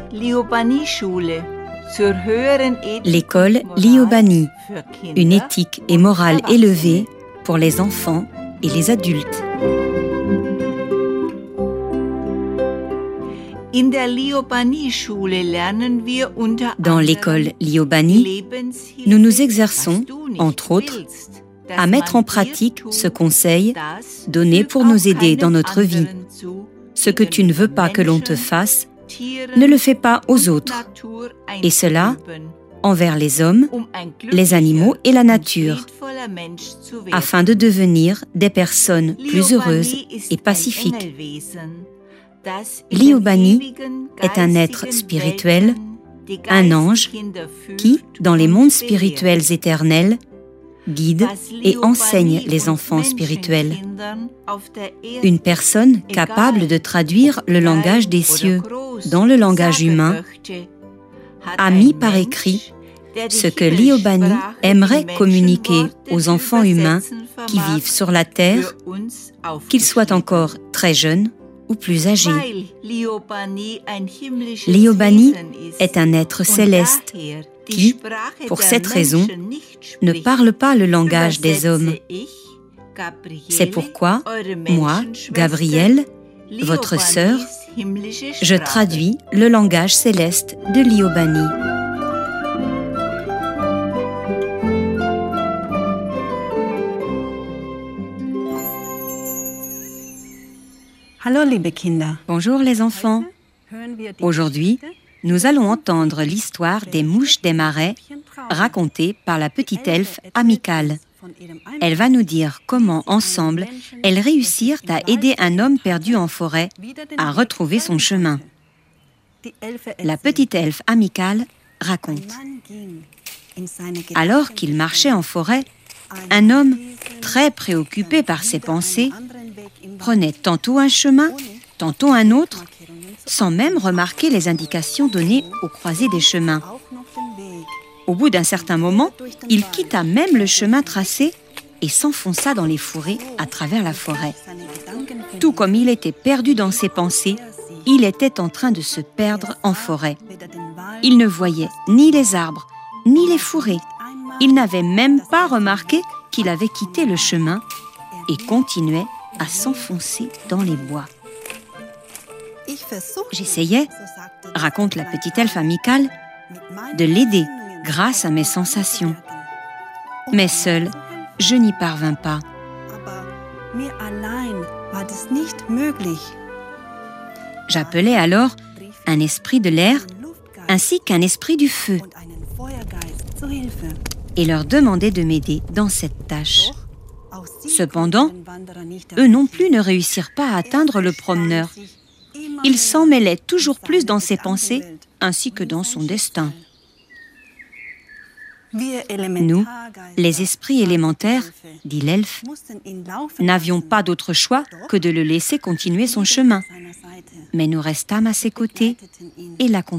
L'école Liobani, une éthique et morale élevée pour les enfants et les adultes. Dans l'école Liobani, nous nous exerçons, entre autres, à mettre en pratique ce conseil donné pour nous aider dans notre vie. Ce que tu ne veux pas que l'on te fasse, ne le fais pas aux autres. Et cela envers les hommes, les animaux et la nature, afin de devenir des personnes plus heureuses et pacifiques. Liobani est un être spirituel, un ange qui, dans les mondes spirituels éternels, guide et enseigne les enfants spirituels. Une personne capable de traduire le langage des cieux dans le langage humain a mis par écrit ce que Liobani aimerait communiquer aux enfants humains qui vivent sur la terre, qu'ils soient encore très jeunes ou plus âgés. Liobani est un être céleste qui, pour cette raison, ne parle pas le langage des hommes. C'est pourquoi, moi, Gabrielle, votre sœur, je traduis le langage céleste de Liobani. Hallo, liebe Kinder. Bonjour les enfants. Aujourd'hui, nous allons entendre l'histoire des mouches des marais racontée par la petite elfe Amicale. Elle va nous dire comment, ensemble, elles réussirent à aider un homme perdu en forêt à retrouver son chemin. La petite elfe Amicale raconte. Alors qu'il marchait en forêt, un homme, très préoccupé par ses pensées, prenait tantôt un chemin, tantôt un autre, sans même remarquer les indications données aux croisées des chemins. Au bout d'un certain moment, il quitta même le chemin tracé et s'enfonça dans les fourrés à travers la forêt. Tout comme il était perdu dans ses pensées, il était en train de se perdre en forêt. Il ne voyait ni les arbres, ni les fourrés. Il n'avait même pas remarqué qu'il avait quitté le chemin et continuait à s'enfoncer dans les bois. J'essayais, raconte la petite elfe Amicale, de l'aider grâce à mes sensations. Mais seule, je n'y parvins pas. J'appelai alors un esprit de l'air ainsi qu'un esprit du feu et leur demandai de m'aider dans cette tâche. Cependant, eux non plus ne réussirent pas à atteindre le promeneur. Ils s'en mêlaient toujours plus dans ses pensées ainsi que dans son destin. Nous, les esprits élémentaires, dit l'elfe, n'avions pas d'autre choix que de le laisser continuer son chemin. Mais nous restâmes à ses côtés et l'accompagnâmes.